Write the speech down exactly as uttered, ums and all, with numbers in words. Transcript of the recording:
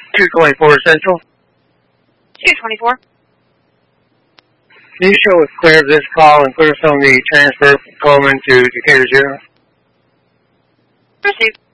two twenty-four Central. two twenty-four. Can you show us clear of this call and put us on the transfer from Coleman to Decatur General? Received.